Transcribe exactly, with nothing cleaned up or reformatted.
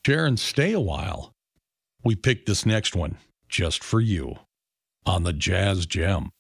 share and stay a while. We picked this next one just for you on the Jazz Gem.